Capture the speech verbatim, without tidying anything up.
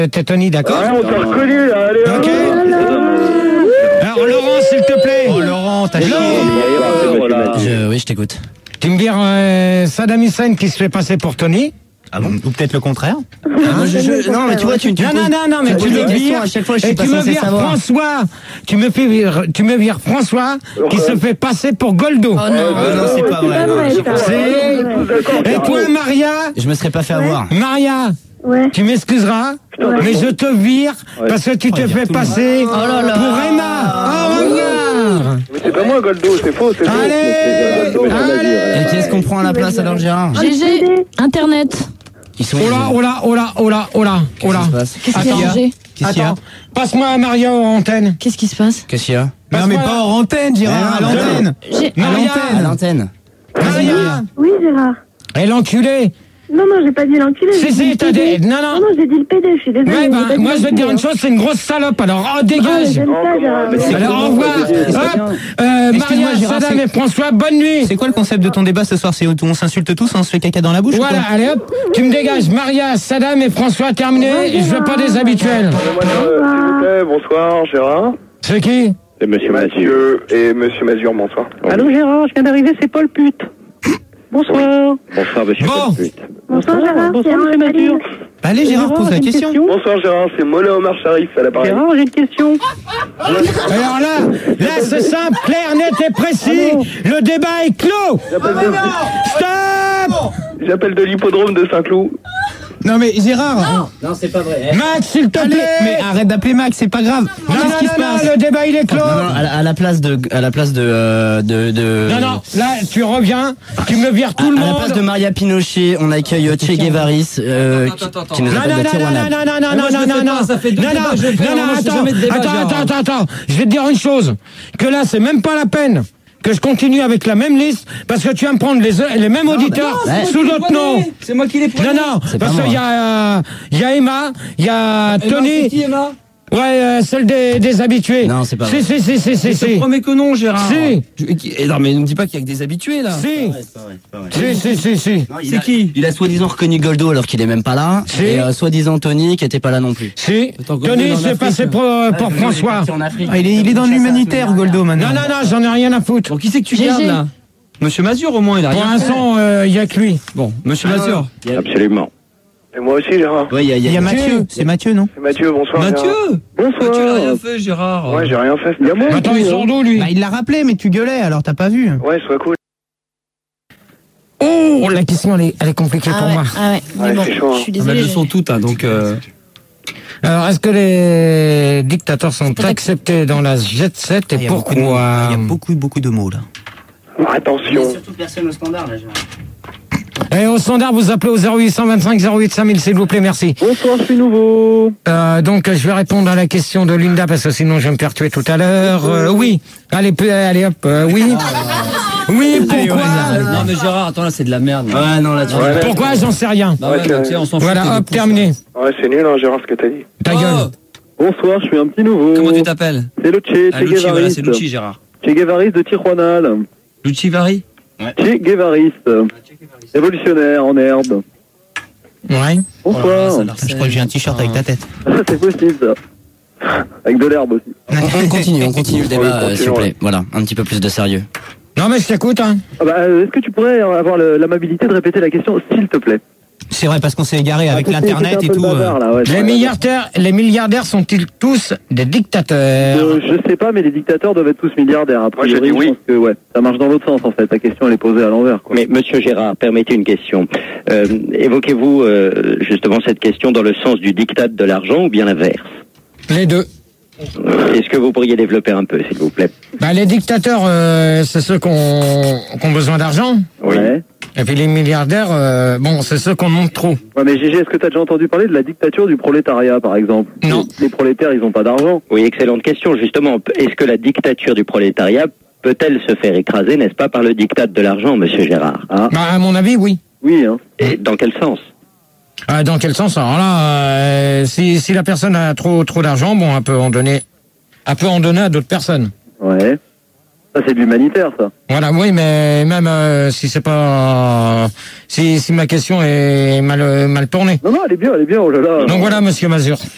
T'es Tony, d'accord? Ouais, on t'a reconnu, là, allez. Ok. Alors, Laurent, s'il te plaît. Oh, Laurent, t'as chié. Je, oui, je t'écoute. Tu me dis euh, Saddam Hussein qui se fait passer pour Tony? Ah bon? Ou peut-être le contraire? Ah, moi, je, je, non, mais tu vois, tu, tu non, non, non, non, mais tu me vires. À chaque fois, je et suis pas tu me censé vires savoir. François. Tu me fais vire, tu me vires François qui se fait passer pour Goldo. Oh non, oh, non, c'est pas vrai. C'est... Et toi, Maria? Je me serais pas fait avoir. Maria? Ouais. Tu m'excuseras, mais je te vire parce que tu te fais passer Oh là là. pour Emma. Au revoir. Mais c'est pas moi, Goldo, c'est faux, c'est faux. Allez, allez. Et qui est-ce qu'on prend à la place alors, Gérard? G G, Internet. Ils sont. Oh là, oh là, oh là, oh là, oh là, oh là. Qu'est-ce qu'il y a, Attends. G G? Qu'est-ce qu'il y a? Attends, passe-moi à Maria en antenne. Qu'est-ce qui se passe? Qu'est-ce qu'il y a? Non, mais pas hors antenne, Gérard, à l'antenne. J'ai- Maria, À l'antenne. Maria, Oui, Gérard. et l'enculé. Non, non, j'ai pas dit l'enculé. Si, j'ai dit si, le t'as P D. des... Non, Non, non. non, j'ai dit le P D, je suis désolée. Ouais, j'ai bah, pas dit moi, je vais te dire une l'enculé, chose, c'est une grosse salope. Alors, oh, hein. Ah, mais dégage. j'aime ça, Gérard. Alors, au revoir. Hop, euh, Excuse-moi, Maria, Gérard, Saddam c'est- et François, bonne nuit. C'est quoi le concept de ton débat ce soir? C'est où on s'insulte tous, on se fait caca dans la bouche? ou Voilà, quoi? allez hop, tu me dégages. Maria, Saddam et François, terminé. Et je veux pas des habituels. Excusez-moi, euh, s'il vous plaît, bonsoir, Gérard. C'est qui? Et Monsieur Mathieu. Et Monsieur Mazur, bonsoir. Allô Gérard, je viens d'arriver, c'est Paul Pute. Bonsoir. Bonsoir, Monsieur Bon. Mathieu. Bonsoir, Gérard. Bonsoir, c'est monsieur Anne-Marie. Mathieu. Allez, Gérard, pose la j'ai une question. Bonsoir, Gérard, c'est Mola Omar Sharif à l'appareil. Gérard, j'ai une question. Alors là, là c'est simple, clair, net et précis. Le débat est clos. J'appelle de- Stop. J'appelle de l'hippodrome de Saint-Cloud. Non, mais Gérard. Non, c'est pas vrai. Max, s'il te Allez, plaît. mais arrête d'appeler Max, c'est pas grave. Non, Qu'est-ce qui non, se non, passe? non, le débat il est clos. Non, non, à la, à la place de, à la place de, euh, de, de. Non, non, là tu reviens, tu me vires tout À, le à la monde. place de Maria Pinochet, on accueille Che Guevaris, euh, qui, qui nous Non, appelle non, de non, non, Tijuana. non, non, non, non, non, non, non, ça fait deux non, débats, non, je le fais, non, non, moi, je fais attends, jamais de débat, attends, Gérard. attends, attends, attends, je vais te dire une chose, que là c'est même pas la peine que je continue avec la même liste, parce que tu vas me prendre les, les mêmes auditeurs bah non, sous d'autres noms. C'est moi qui l'ai pris. Non, non, C'est pas parce moi. qu'il y a, euh, il y a Emma, il y a C'est Tony, qui, Emma? ouais, euh, celle des, des habitués. Non, c'est pas Si, vrai. si, si, si, si, Je te si. promets que non, Gérard. Si. Tu- et- Non, mais ne me dis pas qu'il y a que des habitués, là. Si, C'est pas vrai, c'est pas vrai. si, si, si, si. Non, il C'est a- qui? Il a soi-disant reconnu Goldo alors qu'il est même pas là. Si. Et euh, soi-disant Tony qui était pas là non plus. Si, Attends, Goldo, Tony, il est en je vais Afrique, passer là. pour, euh, pour François. En Afrique. Ah, il, est, il est dans l'humanitaire, Goldo, maintenant. Non, non, non, j'en ai rien à foutre. Bon, qui c'est que tu G G. gardes, là? Monsieur Mazur, au moins, il a Pour rien fait. l'instant, il y a que lui. Bon, Monsieur Ah, Mazur. Il y a- Absolument. Et moi aussi, Gérard. Ouais, il y a, il y a- Il y a Mathieu, c'est Mathieu, non? C'est Mathieu, bonsoir. Mathieu Gérard. Mathieu, il a rien fait, Gérard. Ouais, j'ai rien fait. Il y a moi Attends, aussi, ils hein. sont d'où, lui? Bah, il l'a rappelé, mais tu gueulais, alors t'as pas vu. Ouais, sois cool. Oh, la question, elle est, elle est compliquée Ah pour ouais, moi. ah ouais. Mais Ouais, bon, c'est chaud, hein. je suis Ah, bah, désolée. elles sont toutes, hein, donc... Euh... Alors, est-ce que les dictateurs sont peut-être- acceptés dans la jet set et Ah, il y a beaucoup de mots. pourquoi? Il y a beaucoup, beaucoup de mots, là. Attention. surtout personne au standard là, Gérard. Et au standard, vous appelez au zéro huit cent vingt-cinq zéro huit cinq mille, s'il vous plaît, merci. Bonsoir, je suis nouveau. Euh, donc, je vais répondre à la question de Linda, parce que sinon, je vais me faire tuer tout à l'heure. Euh, oui. Allez, peu- allez, hop, euh, oui. Oui, pourquoi? Non, mais Gérard, attends, là, c'est de la merde. là. Ouais, non, là, tu Ouais, Pourquoi? J'en sais rien. Bah ouais, Ouais, donc, tu sais, on s'en fout. Voilà, t'es hop, des terminé. Ouais, c'est nul, hein, Gérard, ce que t'as dit. Ta Oh, gueule. Bonsoir, je suis un petit nouveau. Comment tu t'appelles? C'est Luchi, Ah, Che Lucci, voilà, Guevaris. c'est Lucci, Gérard. Che Guevaris de Tijuana. Lucci Vari? Che Guevaris. Révolutionnaire en herbe. Ouais. Oh là là, Bonsoir. ça a l'air Je crois que j'ai un t-shirt avec ta tête. C'est possible, ça. Avec de l'herbe aussi. On continue, on continue le débat, Oui, euh, s'il vous continuons. plaît. Voilà, un petit peu plus de sérieux. Non, mais je t'écoute, hein. Ah bah, euh, est-ce que tu pourrais avoir le- l'amabilité de répéter la question, s'il te plaît? C'est vrai, parce qu'on s'est égaré avec Ah, c'était- l'internet c'était et un peu tout. le bazar, euh. là, ouais. Les milliardaires, les milliardaires sont-ils tous des dictateurs? Euh, je sais pas, mais les dictateurs doivent être tous milliardaires. Après, Moi, je dis oui. pense que ouais, ça marche dans l'autre sens en fait. La question elle est posée à l'envers. Quoi. Mais Monsieur Gérard, permettez une question. Euh, évoquez-vous euh, justement cette question dans le sens du diktat de l'argent ou bien l'inverse? Les deux. Euh, Est-ce que vous pourriez développer un peu, s'il vous plaît? Bah, les dictateurs, euh, c'est ceux qui ont, qui ont besoin d'argent. Oui. Ouais. Et puis les milliardaires, euh, bon, c'est ceux qu'on monte trop. Ouais, mais Gégé, est-ce que tu as déjà entendu parler de la dictature du prolétariat, par exemple? Non. Les prolétaires, ils ont pas d'argent. Oui, excellente question. Justement, est-ce que la dictature du prolétariat peut-elle se faire écraser, n'est-ce pas, par le diktat de l'argent, Monsieur Gérard? Ah, Bah, à mon avis, oui. oui, hein. Et dans quel sens? Ah, dans quel sens? Alors là, euh, si, si la personne a trop, trop d'argent, bon, elle peut en donner, elle peut en donner à d'autres personnes. Ouais. Ça, c'est de l'humanitaire, ça. Voilà, oui, mais même euh, si c'est pas, si, si ma question est mal, mal tournée. Non, non, elle est bien, elle est bien, oh là là. Donc voilà, Monsieur Mazur.